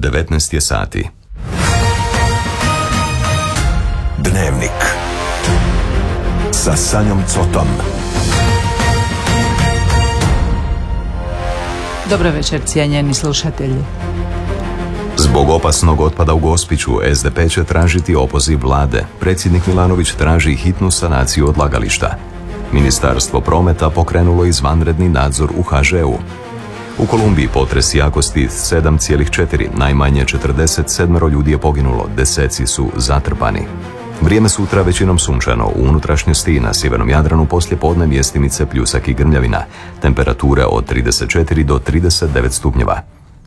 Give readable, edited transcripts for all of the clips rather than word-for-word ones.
19 je sati. Dnevnik sa Sanjom Cotom. Dobro večer, cijenjeni slušatelji. Zbog opasnog otpada u Gospiću, SDP će tražiti opoziv vlade. Predsjednik Milanović traži hitnu sanaciju odlagališta. Ministarstvo prometa pokrenulo izvanredni nadzor u HŽ-u. U Kolumbiji potres jakosti 7,4, najmanje 47 ljudi je poginulo, deseci su zatrpani. Vrijeme sutra većinom sunčano, u unutrašnjosti i na sjevernom Jadranu poslijepodne mjestimice pljusak i grmljavina, temperature od 34 do 39 stupnjeva.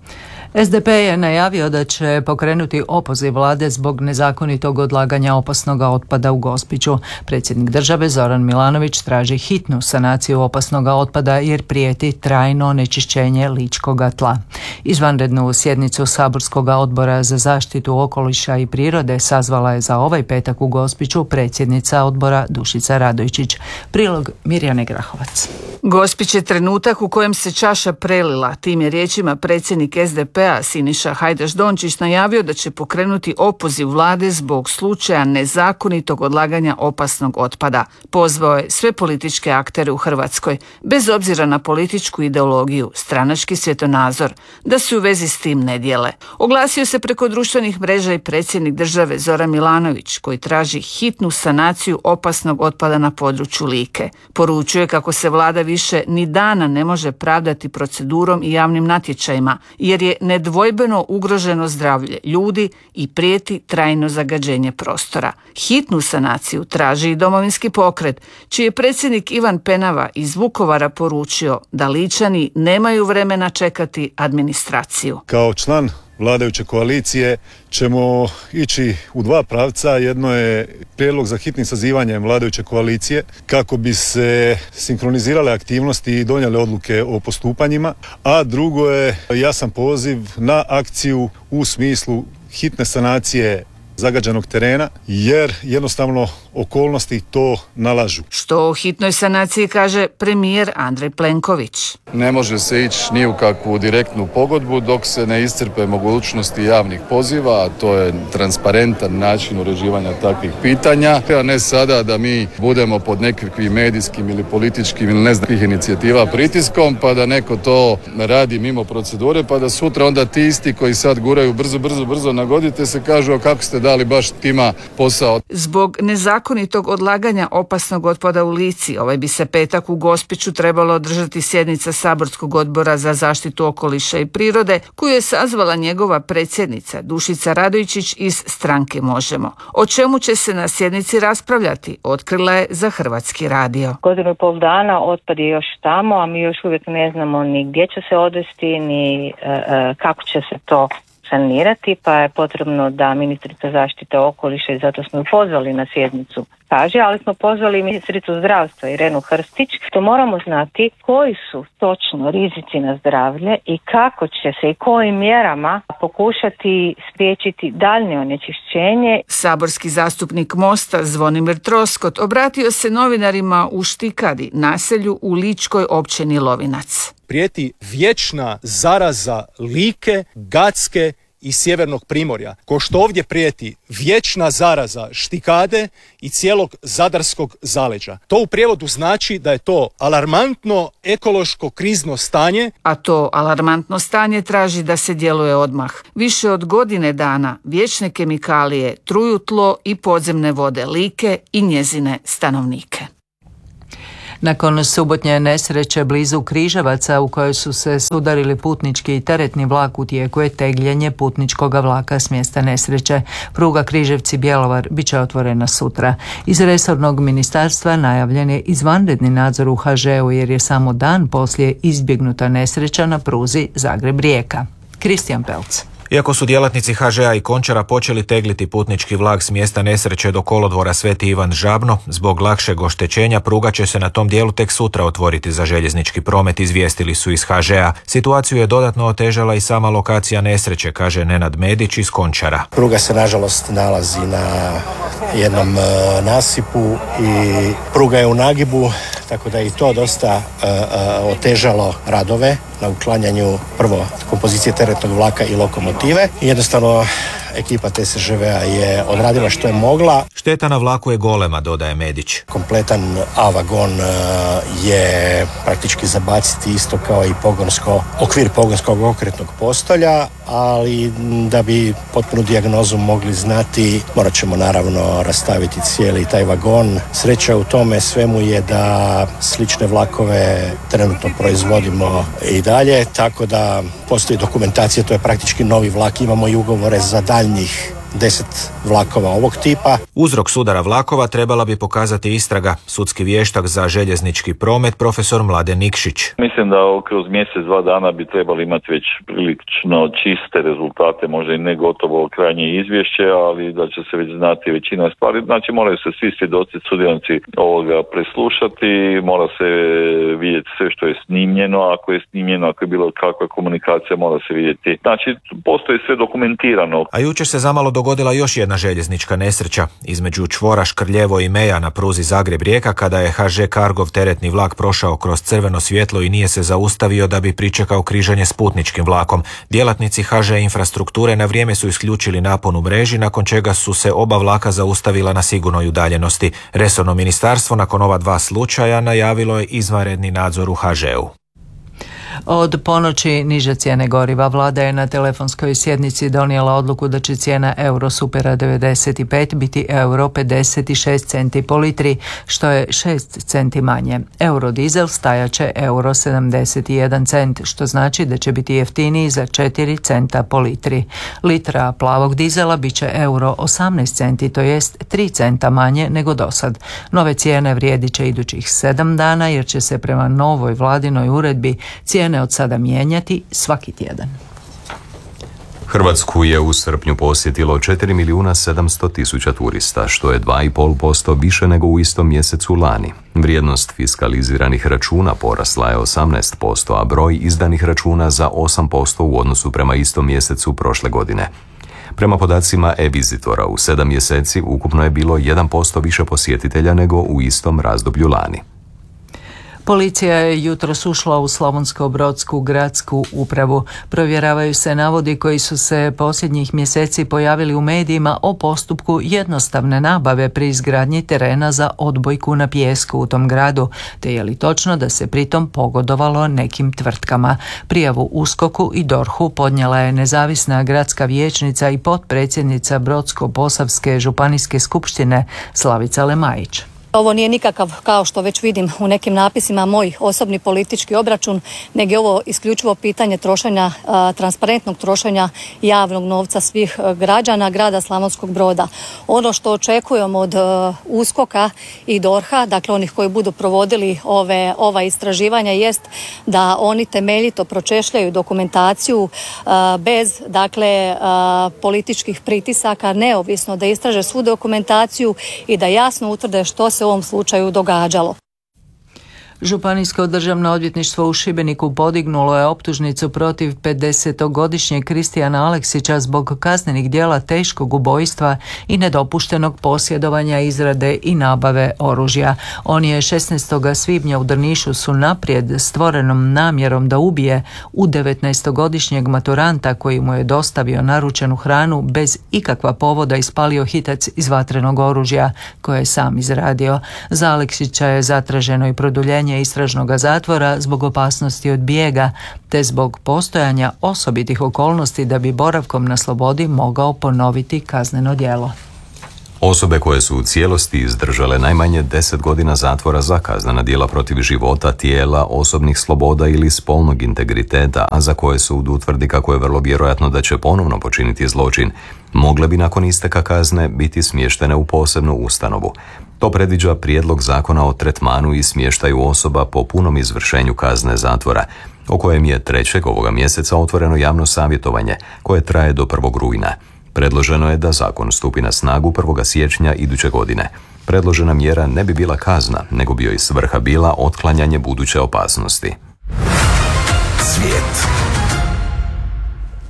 SDP je najavio da će pokrenuti opoziv vlade zbog nezakonitog odlaganja opasnog otpada u Gospiću. Predsjednik države Zoran Milanović traži hitnu sanaciju opasnog otpada jer prijeti trajno onečišćenje ličkog tla. Izvanrednu sjednicu saborskog odbora za zaštitu okoliša i prirode sazvala je za ovaj petak u Gospiću predsjednica odbora Dušica Radojčić. Prilog Mirjane Grahovac. Gospić je trenutak u kojem se čaša prelila. Tim je riječima predsjednik SDP-a Siniša Hajdaš Dončić najavio da će pokrenuti opoziv vlade zbog slučaja nezakonitog odlaganja opasnog otpada. Pozvao je sve političke aktere u Hrvatskoj, bez obzira na političku ideologiju, stranački svjetonazor, da se u vezi s tim ne dijele. Oglasio se preko društvenih mreža i predsjednik države Zoran Milanović, koji traži hitnu sanaciju opasnog otpada na području Like. Poručuje kako se vlada više ni dana ne može pravdati procedurom i javnim natječajima, jer je nedvojbeno ugroženo zdravlje ljudi i prijeti trajno zagađenje prostora. Hitnu sanaciju traži i Domovinski pokret, čiji je predsjednik Ivan Penava iz Vukovara poručio da Ličani nemaju vremena čekati administraciju. Kao član vladajuće koalicije ćemo ići u dva pravca. Jedno je prijedlog za hitnim sazivanjem vladajuće koalicije kako bi se sinkronizirale aktivnosti i donijele odluke o postupanjima, a drugo je jasan poziv na akciju u smislu hitne sanacije zagađenog terena, jer jednostavno okolnosti to nalažu. Što o hitnoj sanaciji kaže premijer Andrej Plenković. Ne može se ići ni u kakvu direktnu pogodbu dok se ne iscrpe mogućnosti javnih poziva, a to je transparentan način uređivanja takvih pitanja, a ne sada da mi budemo pod nekakvim medijskim ili političkim ili ne znam kakvih inicijativa pritiskom, pa da neko to radi mimo procedure, pa da sutra onda ti isti koji sad guraju brzo nagodite se kažu a kako ste dali baš tima posao. Zbog nezakonitog odlaganja opasnog otpada u Lici, ovaj bi se petak u Gospiću trebalo održati sjednica saborskog odbora za zaštitu okoliša i prirode, koju je sazvala njegova predsjednica Dušica Radojčić iz stranke Možemo. O čemu će se na sjednici raspravljati, otkrila je za Hrvatski radio. 1,5 dana otpad je još tamo, a mi još uvijek ne znamo ni gdje će se odvesti, ni kako će se to sanirati, pa je potrebno da ministrica zaštite okoliša, i zato smo ju pozvali na sjednicu kaže, ali smo pozvali ministricu zdravstva Irenu Hrstić, što moramo znati koji su točno rizici na zdravlje i kako će se i kojim mjerama pokušati spriječiti daljnje onečišćenje. Saborski zastupnik Mosta Zvonimir Troskot obratio se novinarima u Štikadi, naselju u ličkoj općini Lovinac. Prijeti vječna zaraza Like, Gacke i sjevernog Primorja, ko što ovdje prijeti vječna zaraza Štikade i cijelog zadarskog zaleđa. To u prijevodu znači da je to alarmantno ekološko krizno stanje. A to alarmantno stanje traži da se djeluje odmah. Više od godine dana vječne kemikalije truju tlo i podzemne vode Like i njezine stanovnike. Nakon subotnje nesreće blizu Križevaca u kojoj su se sudarili putnički i teretni vlak, u tijeku je tegljenje putničkog vlaka s mjesta nesreće. Pruga Križevci-Bjelovar bit će otvorena sutra. Iz resornog ministarstva najavljen je izvanredni nadzor u HŽ-u jer je samo dan poslije izbjegnuta nesreća na pruzi Zagreb-Rijeka. Kristijan Pelc. Iako su djelatnici HŽ-a i Končara počeli tegliti putnički vlak s mjesta nesreće do kolodvora Sveti Ivan Žabno, zbog lakšeg oštećenja pruga će se na tom dijelu tek sutra otvoriti za željeznički promet, izvijestili su iz HŽ-a. Situaciju je dodatno otežala i sama lokacija nesreće, kaže Nenad Medić iz Končara. Pruga se nažalost nalazi na jednom nasipu i pruga je u nagibu, tako da i to dosta otežalo radove na uklanjanju prvo kompozicije teretnog vlaka i lokomotive. Jednostavno ekipa TSŽV-a je odradila što je mogla. Šteta na vlaku je golema, dodaje Medić. Kompletan A-vagon je praktički zabaciti isto kao i okvir pogonskog okretnog postolja, ali da bi potpunu dijagnozu mogli znati, morat ćemo naravno rastaviti cijeli taj vagon. Sreća u tome svemu je da slične vlakove trenutno proizvodimo i dalje, tako da postoji dokumentacija, to je praktički novi vlak, imamo i ugovore za daljnjih 10 vlakova ovog tipa. Uzrok sudara vlakova trebala bi pokazati istraga. Sudski vještak za željeznički promet profesor Mladen Nikšić. Mislim da kroz mjesec, 2 dana bi trebali imati već prilično čiste rezultate, možda i ne gotovo krajnje izvješće, ali da će se već znati većina stvari. Znači moraju se svi svjedoci, sudionici ovoga preslušati, mora se vidjeti sve što je snimljeno, ako je snimljeno, ako je bilo kakva komunikacija, mora se vidjeti. Znači postoji sve dokumentirano. A jučer se zamalo dogodila još jedna željeznička nesreća između čvora Škrljevo i Meja na pruzi Zagreb-Rijeka kada je HŽ Cargov teretni vlak prošao kroz crveno svjetlo i nije se zaustavio da bi pričekao križanje s putničkim vlakom. Djelatnici HŽ Infrastrukture na vrijeme su isključili napon u mreži, nakon čega su se oba vlaka zaustavila na sigurnoj udaljenosti. Resorno ministarstvo nakon ova 2 slučaja najavilo je izvanredni nadzor u HŽ-u. Od ponoći niže cijene goriva. Vlada je na telefonskoj sjednici donijela odluku da će cijena Eurosupera 95 biti euro 56 centi po litri, što je 6 centi manje. Eurodizel stajaće euro 71 cent, što znači da će biti jeftiniji za 4 centa po litri. Litra plavog dizela bit će euro 18 centi, to jest 3 centa manje nego dosad. Nove cijene vrijedit će idućih 7 dana jer će se prema novoj vladinoj uredbi cijene od sada mijenjati svaki tjedan. Hrvatsku je u srpnju posjetilo 4.700.000 turista, što je 2,5% više nego u istom mjesecu lani. Vrijednost fiskaliziranih računa porasla je 18%, a broj izdanih računa za 8% u odnosu prema istom mjesecu prošle godine. Prema podacima e-vizitora u 7 mjeseci ukupno je bilo 1% više posjetitelja nego u istom razdoblju lani. Policija je jutros ušla u Slavonsko-brodsku gradsku upravu. Provjeravaju se navodi koji su se posljednjih mjeseci pojavili u medijima o postupku jednostavne nabave pri izgradnji terena za odbojku na pijesku u tom gradu, te je li točno da se pritom pogodovalo nekim tvrtkama. Prijavu USKOK-u i DORH-u podnijela je nezavisna gradska vijećnica i potpredsjednica Brodsko-posavske županijske skupštine Slavica Lemajić. Ovo nije nikakav, kao što već vidim u nekim napisima, moj osobni politički obračun, nego je ovo isključivo pitanje trošenja, transparentnog trošenja javnog novca svih građana grada Slavonskog Broda. Ono što očekujemo od USKOK-a i DORH-a, dakle onih koji budu provodili ova istraživanja, jest da oni temeljito pročešljaju dokumentaciju bez, dakle, političkih pritisaka, neovisno da istraže svu dokumentaciju i da jasno utvrde što se u ovom slučaju događalo. Županijsko državno odvjetništvo u Šibeniku podignulo je optužnicu protiv 50-godišnjeg Kristijana Aleksića zbog kaznenih djela teškog ubojstva i nedopuštenog posjedovanja, izrade i nabave oružja. On je 16. svibnja u Drnišu su naprijed stvorenom namjerom da ubije u 19-godišnjeg maturanta koji mu je dostavio naručenu hranu bez ikakva povoda ispalio hitac iz vatrenog oružja koje je sam izradio. Za Aleksića je zatraženo i produljenje istražnog zatvora zbog opasnosti od bijega te zbog postojanja osobitih okolnosti da bi boravkom na slobodi mogao ponoviti kazneno djelo. Osobe koje su u cijelosti izdržale najmanje 10 godina zatvora za kaznena djela protiv života, tijela, osobnih sloboda ili spolnog integriteta, a za koje sud utvrdi kako je vrlo vjerojatno da će ponovno počiniti zločin, mogle bi nakon isteka kazne biti smještene u posebnu ustanovu. To predviđa prijedlog zakona o tretmanu i smještaju osoba po punom izvršenju kazne zatvora, o kojem je 3. ovoga mjeseca otvoreno javno savjetovanje koje traje do 1. rujna. Predloženo je da zakon stupi na snagu 1. siječnja iduće godine. Predložena mjera ne bi bila kazna, nego bi joj svrha bila otklanjanje buduće opasnosti. Svijet.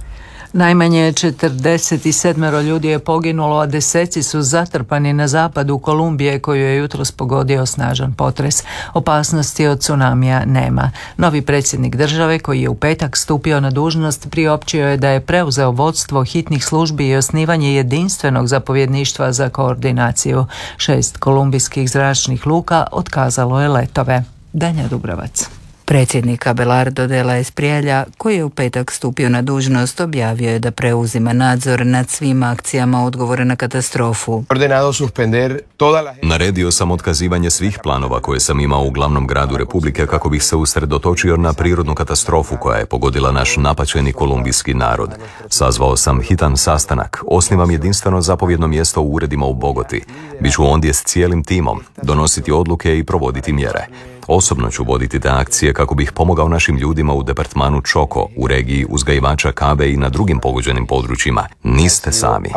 Najmanje 47 ljudi je poginulo, a deseci su zatrpani na zapadu Kolumbije koju je jutros pogodio snažan potres. Opasnosti od tsunamija nema. Novi predsjednik države koji je u petak stupio na dužnost priopćio je da je preuzeo vodstvo hitnih službi i osnivanje jedinstvenog zapovjedništva za koordinaciju. 6 kolumbijskih zračnih luka otkazalo je letove. Danja Dubrovac. Predsjednik Abelardo de la Espriella, koji je u petak stupio na dužnost, objavio je da preuzima nadzor nad svim akcijama odgovora na katastrofu. Naredio sam otkazivanje svih planova koje sam imao u glavnom gradu Republike kako bih se usredotočio na prirodnu katastrofu koja je pogodila naš napaćeni kolumbijski narod. Sazvao sam hitan sastanak, osnivam jedinstveno zapovjedno mjesto u uredima u Bogoti. Biću ondje s cijelim timom, donositi odluke i provoditi mjere. Osobno ću voditi te akcije kako bih pomogao našim ljudima u departmanu Choco, u regiji uzgajivača kave i na drugim pogođenim područjima. Niste sami.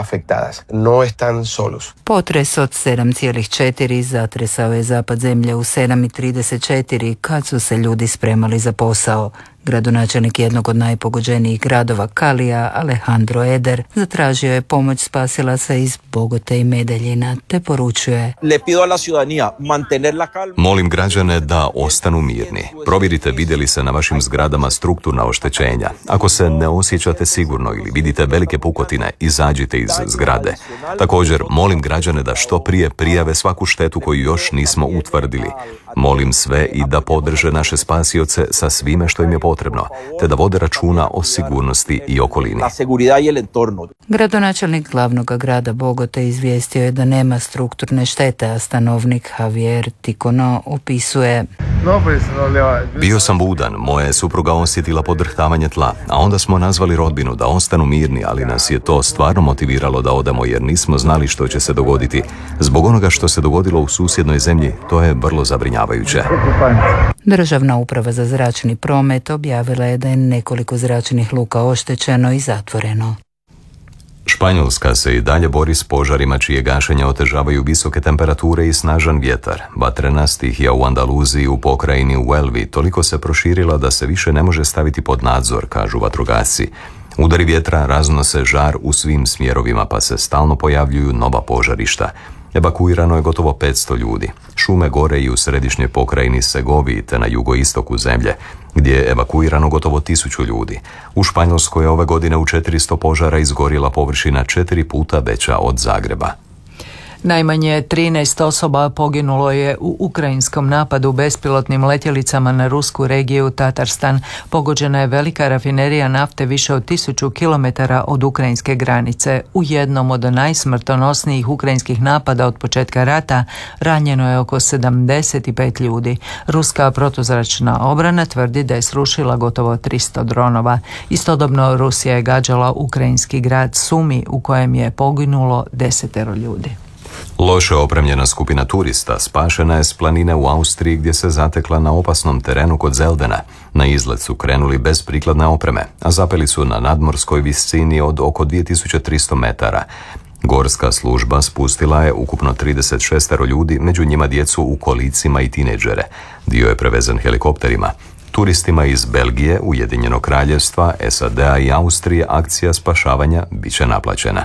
Potres od 7,4 zatresao je zapad zemlje u 7:34 kad su se ljudi spremali za posao. Gradonačelnik jednog od najpogođenijih gradova Kalija, Alejandro Eder, zatražio je pomoć spasilaca iz Bogote i Medeljina, te poručuje: Molim građane da ostanu mirni. Provjerite vidjeli se na vašim zgradama strukturna oštećenja. Ako se ne osjećate sigurno ili vidite velike pukotine, izađite iz zgrade. Također, molim građane da što prije prijave svaku štetu koju još nismo utvrdili. Molim sve i da podrže naše spasioce sa svime što im je potrebno, te da vode računa o sigurnosti i okolini. Gradonačelnik glavnog grada Bogote izvijestio je da nema strukturne štete, a stanovnik Javier Ticono opisuje: Bio sam budan, moja je supruga osjetila podrhtavanje tla, a onda smo nazvali rodbinu da ostanu mirni, ali nas je to stvarno motiviralo da odemo jer nismo znali što će se dogoditi. Zbog onoga što se dogodilo u susjednoj zemlji, to je vrlo zabrinjavajuće. Državna uprava za zračni promet objavila je da je nekoliko zračnih luka oštećeno i zatvoreno. Španjolska se i dalje bori s požarima čije gašenje otežavaju visoke temperature i snažan vjetar. Vatrena stihija u Andaluziji u pokrajini Huelvi toliko se proširila da se više ne može staviti pod nadzor, kažu vatrogasci. Udari vjetra raznose žar u svim smjerovima pa se stalno pojavljuju nova požarišta. Evakuirano je gotovo 500 ljudi. Šume gore i u središnjoj pokrajini Segoviji te na jugoistoku zemlje, gdje je evakuirano gotovo 1000 ljudi. U Španjolskoj je ove godine u 400 požara izgorjela površina 4 puta veća od Zagreba. Najmanje 13 osoba poginulo je u ukrajinskom napadu bespilotnim letjelicama na rusku regiju Tatarstan. Pogođena je velika rafinerija nafte više od 1000 km od ukrajinske granice. U jednom od najsmrtonosnijih ukrajinskih napada od početka rata ranjeno je oko 75 ljudi. Ruska protuzračna obrana tvrdi da je srušila gotovo 300 dronova. Istodobno Rusija je gađala ukrajinski grad Sumi u kojem je poginulo 10 ljudi. Loše opremljena skupina turista spašena je s planine u Austriji gdje se zatekla na opasnom terenu kod Zeldena. Na izlet su krenuli bez prikladne opreme, a zapeli su na nadmorskoj visini od oko 2300 metara. Gorska služba spustila je ukupno 36 ljudi, među njima djecu u kolicima i tinejdžere. Dio je prevezen helikopterima. Turistima iz Belgije, Ujedinjenog kraljevstva, SAD-a i Austrije akcija spašavanja bit će naplaćena.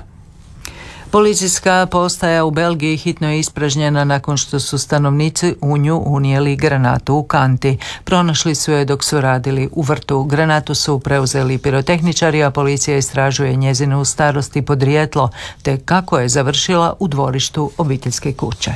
Policijska postaja u Belgiji hitno je ispražnjena nakon što su stanovnici u nju unijeli granatu u kanti. Pronašli su je dok su radili u vrtu. Granatu su preuzeli pirotehničari, a policija istražuje njezinu starost i podrijetlo, te kako je završila u dvorištu obiteljske kuće.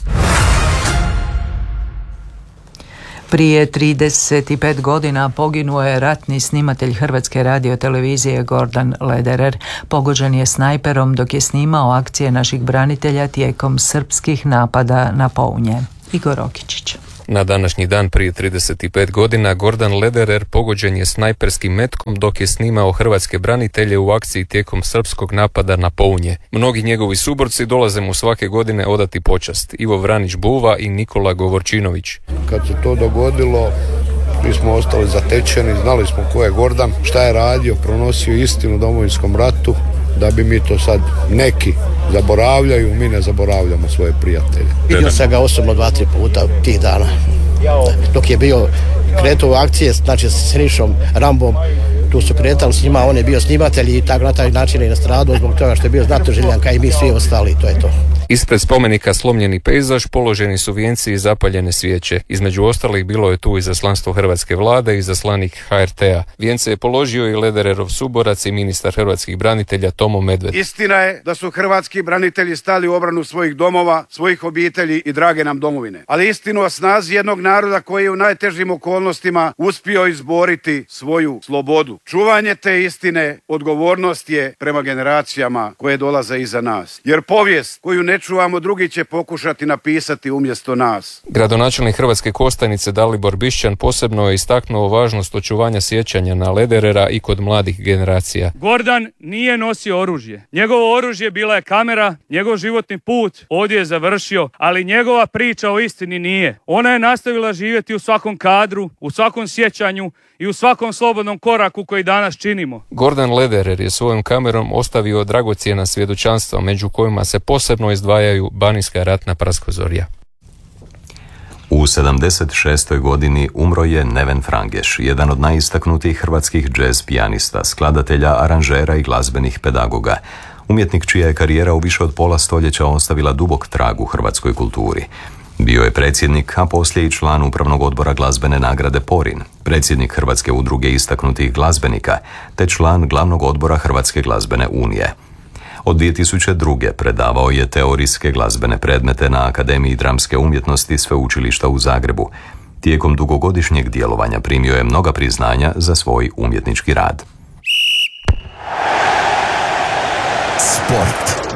Prije 35 godina poginuo je ratni snimatelj Hrvatske radiotelevizije Gordan Lederer. Pogođen je snajperom dok je snimao akcije naših branitelja tijekom srpskih napada na Pounje. Igor Okičić. Na današnji dan prije 35 godina Gordan Lederer pogođen je snajperskim metkom dok je snimao hrvatske branitelje u akciji tijekom srpskog napada na Pounje. Mnogi njegovi suborci dolaze mu svake godine odati počast. Ivo Vranić Buva i Nikola Govorčinović. Kad se to dogodilo, mi smo ostali zatečeni, znali smo ko je Gordan, šta je radio, pronosio istinu u Domovinskom ratu, da bi mi to sad neki zaboravljaju, mi ne zaboravljamo svoje prijatelje. Vidio sam ga osobno 2-3 puta tih dana. Dok je bio krenuo u akcije, znači s Sinišom Rambom, tu su kretali s njima, on je bio snimatelj i tako na taj način je nastradao zbog toga što je bio znatoželjan kao i mi svi ostali, to je to. Ispred spomenika slomljeni pejzaž, položeni su vijenci i zapaljene svijeće. Između ostalih bilo je tu izaslanstvo hrvatske vlade i izaslanik HRT-a. Vijence je položio i Ledererov suborac i ministar hrvatskih branitelja Tomo Medved. Istina je da su hrvatski branitelji stali u obranu svojih domova, svojih obitelji i drage nam domovine. Ali istinu o snazi jednog naroda koji je u najtežim okolnostima uspio izboriti svoju slobodu. Čuvanje te istine odgovornost je prema generacijama koje dolaze iza nas. Jer povijest koju ne čuvamo, drugi će pokušati napisati umjesto nas. Gradonačelnik Hrvatske Kostajnice Dalibor Bišćan posebno je istaknuo važnost očuvanja sjećanja na Lederera i kod mladih generacija. Gordan nije nosio oružje. Njegovo oružje bila je kamera, njegov životni put ovdje je završio, ali njegova priča o istini nije. Ona je nastavila živjeti u svakom kadru, u svakom sjećanju i u svakom slobodnom koraku koji danas činimo. Gordan Lederer je svojom kamerom ostavio dragocjena svjedočanstva, među kojima se posebno izdvajaju Banijska ratna praskozorja. U 76. godini umro je Neven Frangeš, jedan od najistaknutijih hrvatskih džez pijanista, skladatelja, aranžera i glazbenih pedagoga. Umjetnik čija je karijera u više od pola stoljeća ostavila dubok trag u hrvatskoj kulturi. Bio je predsjednik, a poslije i član upravnog odbora glazbene nagrade Porin, predsjednik Hrvatske udruge istaknutih glazbenika, te član glavnog odbora Hrvatske glazbene unije. Od 2002. predavao je teorijske glazbene predmete na Akademiji dramske umjetnosti Sveučilišta u Zagrebu. Tijekom dugogodišnjeg djelovanja primio je mnoga priznanja za svoj umjetnički rad. Sport.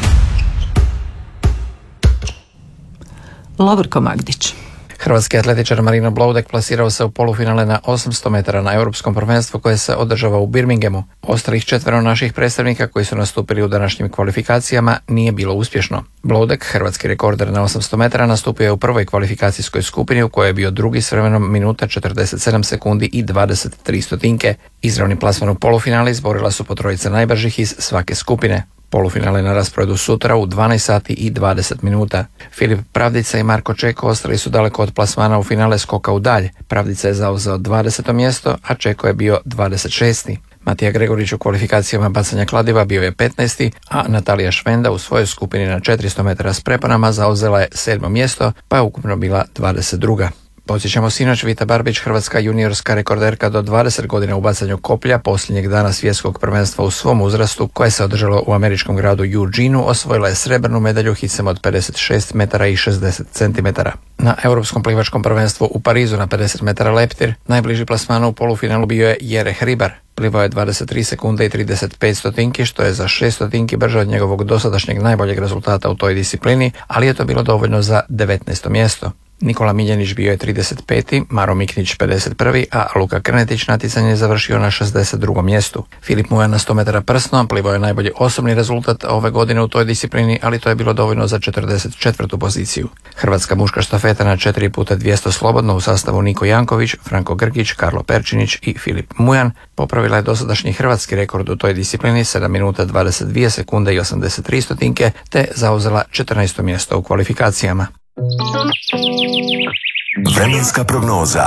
Lovorko Magdić. Hrvatski atletičar Marino Bloudek plasirao se u polufinale na 800 metara na Europskom prvenstvu koje se održava u Birminghamu. Ostalih 4 naših predstavnika koji su nastupili u današnjim kvalifikacijama nije bilo uspješno. Bloudek, hrvatski rekorder na 800 metara, nastupio je u prvoj kvalifikacijskoj skupini u kojoj je bio drugi s vremenom minuta 47 sekundi i 23 stotinke. Izravni plasman u polufinali izborila su po trojica najbržih iz svake skupine. Polufinale na rasporedu sutra u 12 sati i 20 minuta. Filip Pravdica i Marko Čeko ostali su daleko od plasmana u finale skoka u dalj. Pravdica je zauzeo 20. mjesto, a Čeko je bio 26. Matija Gregorić u kvalifikacijama bacanja kladiva bio je 15. a Natalija Švenda u svojoj skupini na 400 metara s preponama zauzela je 7. mjesto, pa je ukupno bila 22. Podsjećamo, sinoć Vita Barbić, hrvatska juniorska rekorderka do 20 godina u bacanju koplja, posljednjeg dana svjetskog prvenstva u svom uzrastu, koje se održalo u američkom gradu Eugeneu, osvojila je srebrnu medalju hicem od 56 metara i 60 centimetara. Na europskom plivačkom prvenstvu u Parizu na 50 metara leptir najbliži plasmanu u polufinalu bio je Jere Hribar. Plivao je 23 sekunde i 35 stotinki, što je za 6 stotinki brže od njegovog dosadašnjeg najboljeg rezultata u toj disciplini, ali je to bilo dovoljno za 19. mjesto. Nikola Miljanić bio je 35. Maro Miknić 51. a Luka Krnetić natjecanje završio na 62. mjestu. Filip Mujan na 100 metara prsno plivao je najbolji osobni rezultat ove godine u toj disciplini, ali to je bilo dovoljno za 44. poziciju. Hrvatska muška štafeta na 4x200 slobodno u sastavu Niko Janković, Franko Grgić, Karlo Perčinić i Filip Mujan popravila je dosadašnji hrvatski rekord u toj disciplini 7 minuta 22 sekunde i 83 stotinke te zauzela 14. mjesto u kvalifikacijama. Vremenska prognoza.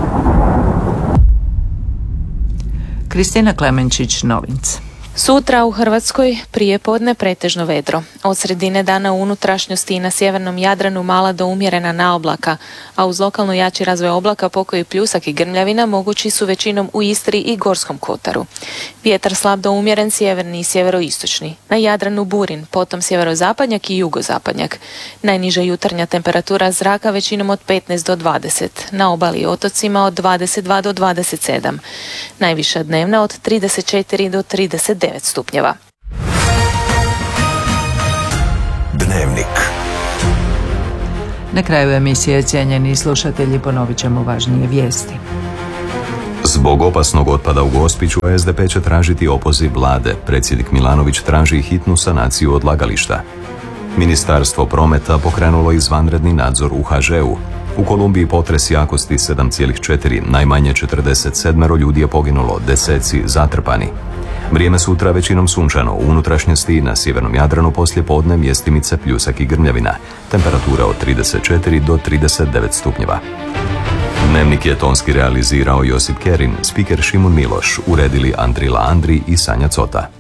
Kristina Klemenčić, Novince. Sutra u Hrvatskoj prije podne pretežno vedro. Od sredine dana u unutrašnjosti i na sjevernom Jadranu mala do umjerena naoblaka, a uz lokalno jači razvoj oblaka pokoji pljusak i grmljavina mogući su većinom u Istri i Gorskom kotaru. Vjetar slab do umjeren sjeverni i sjeveroistočni. Na Jadranu burin, potom sjeverozapadnjak i jugozapadnjak. Najniža jutarnja temperatura zraka većinom od 15 do 20. Na obali i otocima od 22 do 27. Najviša dnevna od 34 do 39 stupnjeva. Dnevnik. Na kraju emisije, cijenjeni slušatelji, ponovit ćemo važnije vijesti. Zbog opasnog otpada u Gospiću, SDP će tražiti opoziv vlade. Predsjednik Milanović traži hitnu sanaciju odlagališta. Ministarstvo prometa pokrenulo izvanredni nadzor u HŽ-u. U Kolumbiji potres jakosti 7,4, najmanje 47 ljudi je poginulo, deseci zatrpani. Vrijeme sutra većinom sunčano, u unutrašnjosti i na sjevernom Jadranu poslije podne mjestimice pljusak i grmljavina. Temperatura od 34 do 39 stupnjeva. Dnevnik je tonski realizirao Josip Kerin, spiker Šimun Miloš, uredili Andrila Andri i Sanja Cota.